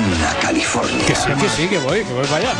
a California. Que sí, que voy para allá.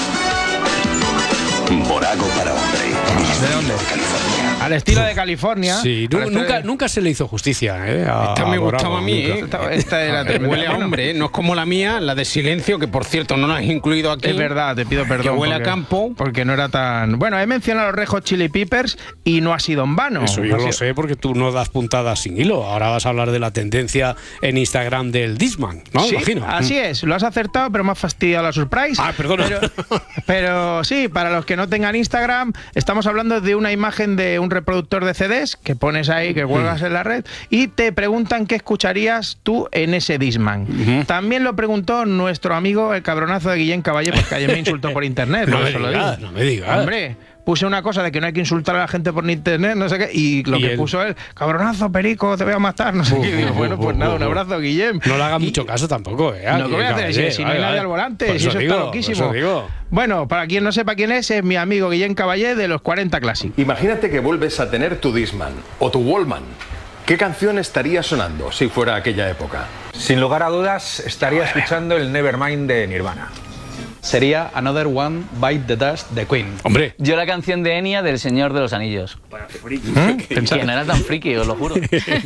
Morago para hombre. ¿De dónde? California. Al estilo de California. Sí, nunca se le hizo justicia. Esta me gustaba a mí. Esta era Huele a hombre, no es como la mía, la de Silencio, que por cierto no la has incluido aquí. Es verdad, te pido perdón. Que huele a campo. Porque no era tan... Bueno, he mencionado los Red Hot Chili Peppers y no ha sido en vano. Eso yo lo sé porque tú no das puntadas sin hilo. Ahora vas a hablar de la tendencia en Instagram del Discman, ¿no? Sí, Imagino. así es. Lo has acertado, pero me ha fastidiado la surprise. Ah, perdona. Pero sí, para los que no tengan Instagram, estamos hablando de una imagen de un reproductor de CDs que pones ahí, que cuelgas en la red, y te preguntan qué escucharías tú en ese Discman. También lo preguntó nuestro amigo, el cabronazo de Guillén Caballé, porque ayer me insultó por internet. No me digas. Hombre, puse una cosa de que no hay que insultar a la gente por internet, no sé qué, y lo que puso él, cabronazo, perico, te voy a matar, no sé qué. Y digo, bueno, pues nada, un abrazo, Guillem. No le hagas mucho caso tampoco, No, ¿qué voy a hacer? Si no hay nadie al volante, si eso está loquísimo. Bueno, para quien no sepa quién es mi amigo Guillem Caballé de los 40 Classic. Imagínate que vuelves a tener tu Discman o tu Walkman. ¿Qué canción estaría sonando si fuera aquella época? Sin lugar a dudas, estaría escuchando el Nevermind de Nirvana. Sería Another One Bite the Dust de Queen. Hombre. Yo la canción de Enya del Señor de los Anillos. Que no era tan friki, os lo juro.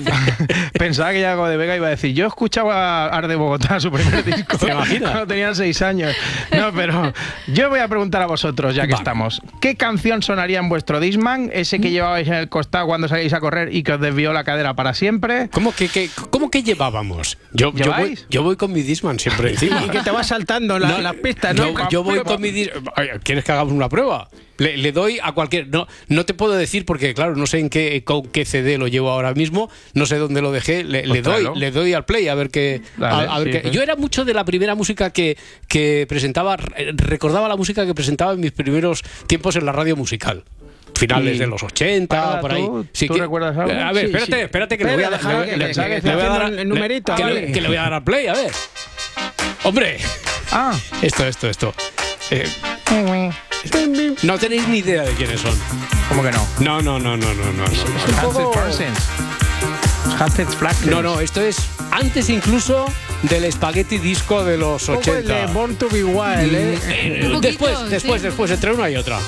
Pensaba que Yago de Vega iba a decir, yo escuchaba Ar de Bogotá, su primer disco. ¿Te imaginas? Cuando tenían 6 años. No, pero yo voy a preguntar a vosotros, ya que estamos. ¿Qué canción sonaría en vuestro Discman? Ese que llevabais en el costado cuando salíais a correr y que os desvió la cadera para siempre. ¿Cómo que llevábamos? Yo voy con mi Discman siempre encima. Y que te vas saltando las pistas, ¿no? Yo voy con mi Discman. ¿Quieres que hagamos una prueba? Le doy a cualquier... No te puedo decir porque, claro, no sé con qué CD lo llevo ahora mismo, no sé dónde lo dejé, le doy al play a ver qué... Yo era mucho de la primera música que presentaba, recordaba la música que presentaba en mis primeros tiempos en la radio musical. Finales de los 80, por ahí. ¿Tú recuerdas algo? A ver, espérate que le voy a dar el numerito. Que le voy a dar al play, a ver. ¡Hombre! Esto. No tenéis ni idea de quiénes son. ¿Cómo que no? No. No, esto es antes incluso del Spaghetti Disco de los 80. De Born to Be Wild, Después, entre una y otra.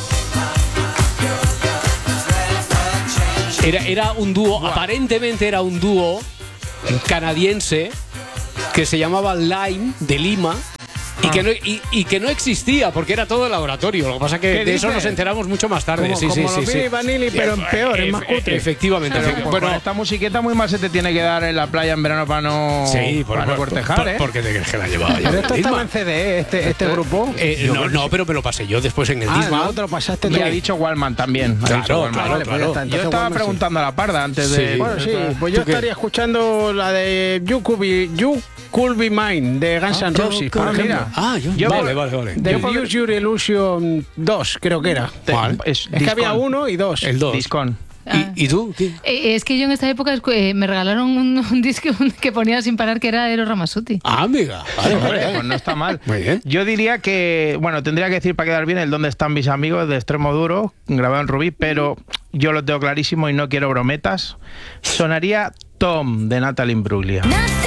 Era un dúo, aparentemente era un dúo canadiense que se llamaba Lime, de Lima. Y que no existía porque era todo laboratorio. Lo que pasa es que de eso nos enteramos mucho más tarde. Como los Billy Vanilli, pero peor, es más cutre. Efectivamente. Bueno, esta musiqueta muy mal se te tiene que dar en la playa en verano para no cortejar, ¿eh? ¿Por qué te crees que la llevaba yo? Pero esto estaba en CD, este grupo. No, pero me lo pasé yo después en el Discman. No, te lo pasaste tú. Y ha dicho Wallman también. Claro. Yo estaba preguntando a la parda antes de... Bueno, sí, pues yo estaría escuchando la de You Could Be Mine de Guns N' Roses, por ejemplo. Vale. The Use Your Illusion 2, creo que era. Es que había 1 y 2. El 2. Discon. ¿Y tú? ¿Qué? Es que yo en esta época me regalaron un disco que ponía sin parar que era Eros Ramazzotti. Amiga. Vale. Pues no está mal. Muy bien. Yo diría que, tendría que decir para quedar bien el ¿Dónde están mis amigos? De Extremo Duro, grabado en Rubí, pero yo lo tengo clarísimo y no quiero brometas. Sonaría Tom, de Natalie Imbruglia.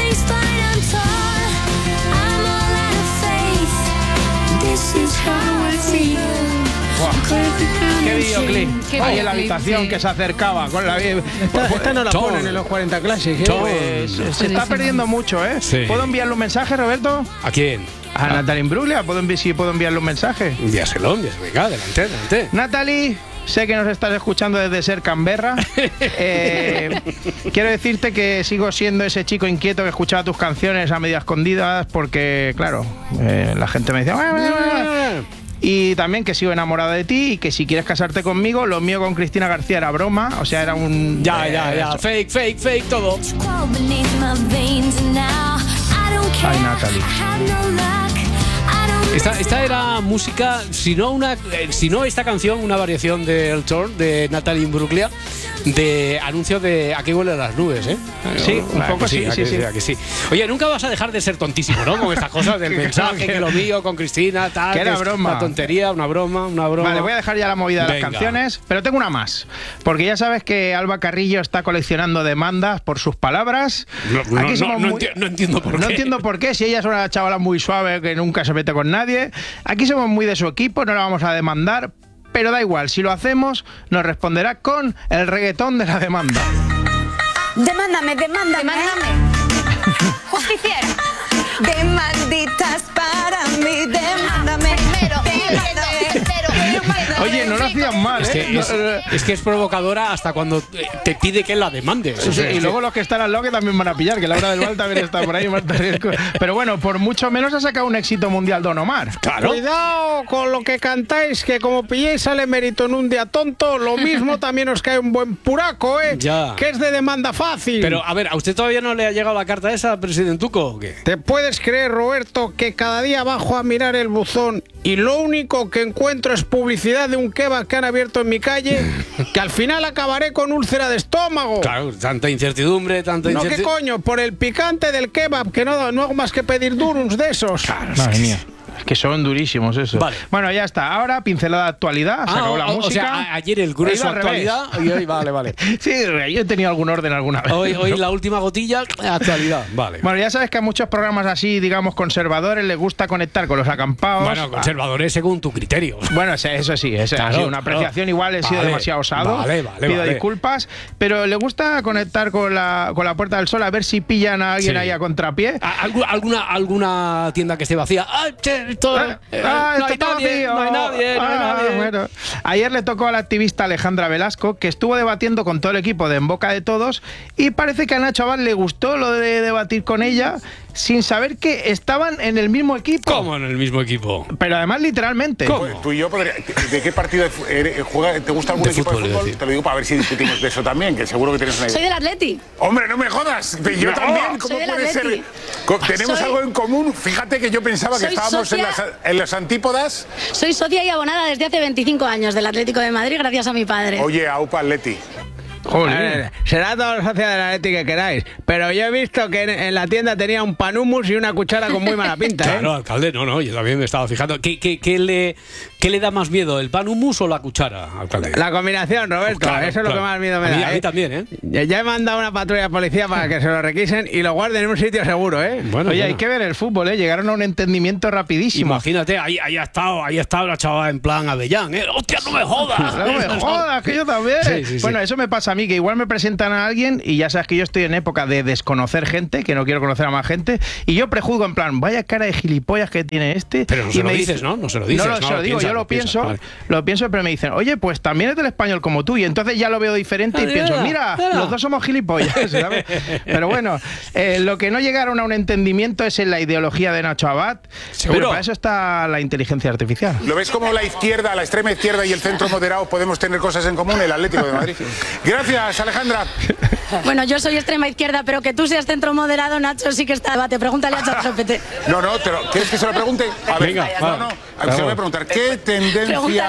¡Qué videoclip! Ahí en la habitación que se acercaba con la... Esta no la ponen en los 40 Classic, ¿eh? Pues se está perdiendo mucho, ¿eh? Sí. ¿Puedo enviarle un mensaje, Roberto? ¿A quién? A Natalie Imbruglia. ¿Puedo enviarle un mensaje? Envíaselo. Venga, adelante. Natalie, sé que nos estás escuchando desde Ser Canberra. Quiero decirte que sigo siendo ese chico inquieto que escuchaba tus canciones a medio escondidas porque, claro, la gente me decía... Y también que sigo enamorada de ti y que si quieres casarte conmigo, lo mío con Cristina García era broma, o sea, era un... Ya, fake, todo. Ay, Natalie. Esta era música, si no esta canción, una variación de El Tour de Natalie Imbruglia, de anuncios de aquí huelen las nubes, ¿eh? Sí, un poco sí. Sí. Oye, nunca vas a dejar de ser tontísimo, ¿no? Con estas cosas del mensaje, que lo mío con Cristina, tal. Que era broma. Una tontería, una broma. Vale, voy a dejar ya la movida de las canciones, pero tengo una más. Porque ya sabes que Alba Carrillo está coleccionando demandas por sus palabras. No entiendo por qué. No entiendo por qué, si ella es una chavala muy suave que nunca se mete con nadie. Aquí somos muy de su equipo, no la vamos a demandar, pero da igual, si lo hacemos, nos responderá con el reggaetón de la demanda. Demándame. Justiciero. Demanditas para mí, demándame. Oye, no lo hacían mal, es que es provocadora hasta cuando te pide que la demandes. Sí, y luego los que están al lado que también van a pillar, que Laura del Val también está por ahí. Pero bueno, por mucho menos ha sacado un éxito mundial Don Omar. Claro. Cuidado con lo que cantáis, que como pilléis sale mérito en un día tonto, lo mismo también os cae un buen puraco, Ya. Que es de demanda fácil. Pero, a ver, ¿a usted todavía no le ha llegado la carta esa, presidentuco, o qué? ¿Te puedes creer, Roberto, que cada día bajo a mirar el buzón y lo único que encuentro es publicidad de un kebab que han abierto en mi calle, que al final acabaré con úlcera de estómago? Claro, tanta incertidumbre, No, ¿qué coño? Por el picante del kebab, que no hago más que pedir durums de esos. Claro, madre mía. Que son durísimos esos. Vale. Bueno, ya está. Ahora, pincelada de actualidad. Se acabó la música. O sea, ayer el grueso actualidad y hoy, vale. Sí, yo he tenido algún orden alguna vez. Hoy la última gotilla, actualidad. Vale. Bueno, ya sabes que a muchos programas así, digamos, conservadores, les gusta conectar con los acampados. Bueno, conservadores según tu criterio. Bueno, eso sí, claro, una apreciación igual he sido demasiado osado. Pido disculpas. Pero le gusta conectar con la Puerta del Sol a ver si pillan a alguien ahí a contrapié. ¿Alguna tienda que esté vacía? No hay nadie. Bueno, ayer le tocó a la activista Alejandra Velasco, que estuvo debatiendo con todo el equipo de En Boca de Todos, y parece que a Nacho Abad le gustó lo de debatir con ella, sin saber que estaban en el mismo equipo. ¿Cómo en el mismo equipo? Pero además literalmente. ¿Cómo? Tú y yo ¿de qué partido juega? ¿Te gusta algún equipo de fútbol? Te lo digo para ver si discutimos de eso también, que seguro que tienes una idea. Soy del Atleti. Hombre, no me jodas. Yo también. ¿Cómo puede ser? Tenemos algo en común. Fíjate que yo pensaba que estábamos en las antípodas. Soy socia y abonada desde hace 25 años del Atlético de Madrid, gracias a mi padre. Oye, aupa Atleti. Joder. Será todos los socios de la Atleti que queráis, pero yo he visto que en la tienda tenía un pan hummus y una cuchara con muy mala pinta. Claro, alcalde, no, yo también me estaba fijando. ¿Qué le da más miedo, el pan hummus o la cuchara, alcalde? La combinación, Roberto, claro, eso es lo que más miedo me da. A mí también, ¿eh? Ya he mandado una patrulla de policía para que se lo requisen y lo guarden en un sitio seguro, ¿eh? Bueno, hay que ver el fútbol, ¿eh? Llegaron a un entendimiento rapidísimo. Imagínate, ahí ha estado la chavala en plan Avellán, ¿eh? ¡Hostia, no me jodas! No me jodas, que yo también. Sí. Bueno, eso me pasa a mí, que igual me presentan a alguien y ya sabes que yo estoy en época de desconocer gente, que no quiero conocer a más gente, y yo prejuzgo en plan, vaya cara de gilipollas que tiene este. Pero no se lo dices, ¿no? No se lo dices. No, se lo digo, yo lo pienso, pero me dicen, oye, pues también es del español como tú, y entonces ya lo veo diferente y pienso, mira, los dos somos gilipollas, ¿sabes? Pero bueno, lo que no llegaron a un entendimiento es en la ideología de Nacho Abad. ¿Seguro? Pero para eso está la inteligencia artificial. ¿Lo ves como la izquierda, la extrema izquierda y el centro moderado podemos tener cosas en común? El Atlético de Madrid. Gracias, Alejandra. Bueno, yo soy extrema izquierda, pero que tú seas centro moderado, Nacho, sí que está debate. Pregúntale a ChatGPT. No, ¿quieres que se lo pregunte? A ver, venga, se lo voy a preguntar. ¿Qué tendencia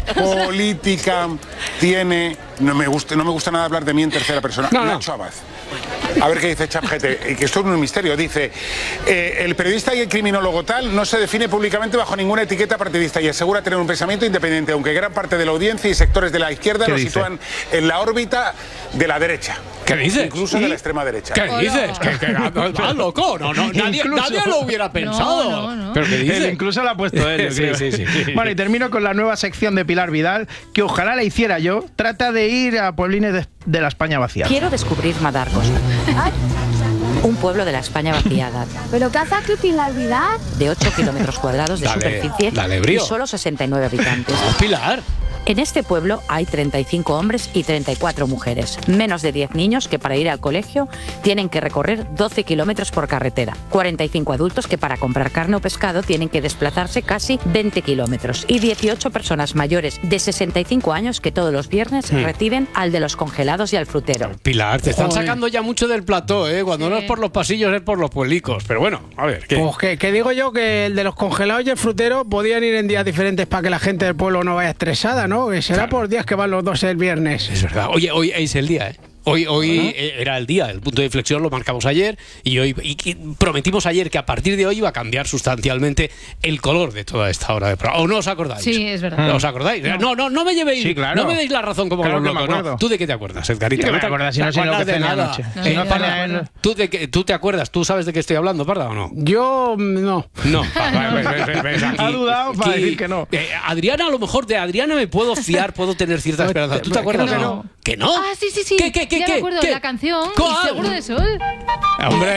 política tiene? No me gusta nada hablar de mí en tercera persona. Nacho Abad. A ver qué dice ChatGPT, que esto es un misterio. Dice, el periodista y el criminólogo tal no se define públicamente bajo ninguna etiqueta partidista y asegura tener un pensamiento independiente, aunque gran parte de la audiencia y sectores de la izquierda lo sitúan en la órbita de la derecha. ¿Qué dices? Incluso de la extrema derecha. ¿Qué dices? ¿Qué loco? Nadie lo hubiera pensado. No. ¿Pero qué dices? Incluso lo ha puesto él. Sí. Bueno, y termino con la nueva sección de Pilar Vidal, que ojalá la hiciera yo. Trata de ir a pueblines de la España vaciada. Quiero descubrir Madargos. Un pueblo de la España vaciada. ¿Pero qué hace aquí Pilar Vidal? De 8 kilómetros cuadrados de superficie y solo 69 habitantes. Pilar. En este pueblo hay 35 hombres y 34 mujeres, menos de 10 niños que para ir al colegio tienen que recorrer 12 kilómetros por carretera, 45 adultos que para comprar carne o pescado tienen que desplazarse casi 20 kilómetros y 18 personas mayores de 65 años que todos los viernes reciben al de los congelados y al frutero. Pilar, te están sacando ya mucho del plató, ¿eh? Cuando no es por los pasillos es por los pueblicos. Pero bueno, a ver. Pues que digo yo que el de los congelados y el frutero podían ir en días diferentes para que la gente del pueblo no vaya estresada, ¿no? no, que será por días que van los dos el viernes. Es verdad. Oye, hoy es el día, ¿eh? Hoy era el día, el punto de inflexión lo marcamos ayer y prometimos ayer que a partir de hoy iba a cambiar sustancialmente el color de toda esta hora de programa. ¿O no os acordáis? Sí, es verdad. ¿No os acordáis? No me llevéis, sí, claro. no me deis la razón como claro los locos. No. ¿Tú de qué te acuerdas, Edgarita? Sí, me acuerdas, si no sé lo que cené anoche. ¿Tú te acuerdas? ¿Tú sabes de qué estoy hablando, Parda, o no? Yo no. No. Ha dudado para decir que no. Adriana, a lo mejor de Adriana me puedo fiar, puedo tener cierta esperanza. ¿Tú te acuerdas? ¿Que no? ¿Que no? Ah, sí. ¿Qué? Ya me acuerdo de la canción. Y Seguro de Sol. Hombre.